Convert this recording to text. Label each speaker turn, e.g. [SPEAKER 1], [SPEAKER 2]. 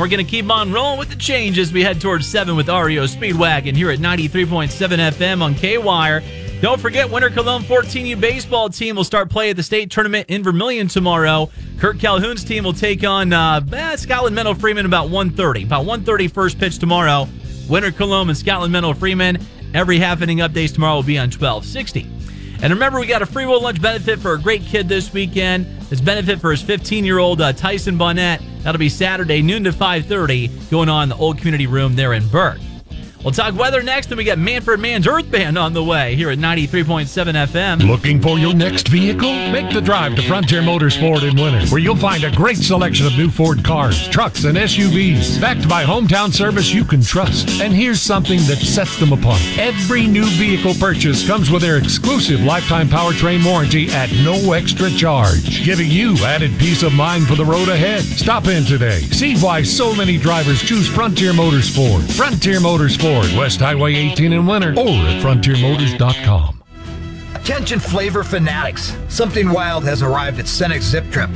[SPEAKER 1] We're going to keep on rolling with the change as we head towards 7 with REO Speedwagon here at 93.7 FM on K-Wire. Don't forget, Winter Cologne 14U baseball team will start play at the state tournament in Vermilion tomorrow. Kurt Calhoun's team will take on Scotland Menlo Freeman about 1:30. About 1:30 first pitch tomorrow. Winter Cologne and Scotland Menlo Freeman. Every half-inning updates tomorrow will be on 1260. And remember, we got a free will lunch benefit for a great kid this weekend. This benefit for his 15-year-old Tyson Bonnet. That'll be Saturday, noon to 5:30, going on in the Old Community Room there in Burke. We'll talk weather next, and we got Manfred Mann's Earth Band on the way here at 93.7 FM.
[SPEAKER 2] Looking for your next vehicle? Make the drive to Frontier Motors Ford in Winter, where you'll find a great selection of new Ford cars, trucks, and SUVs, backed by hometown service you can trust. And here's something that sets them apart. Every new vehicle purchase comes with their exclusive lifetime powertrain warranty at no extra charge, giving you added peace of mind for the road ahead. Stop in today. See why so many drivers choose Frontier Motors Ford. Frontier Motors Ford, West Highway 18 in Winter, or at frontiermotors.com.
[SPEAKER 3] Attention flavor fanatics. Something wild has arrived at Cenex Zip Trip.